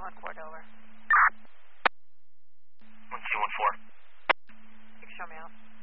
Concord, over. 1214. You can show me out.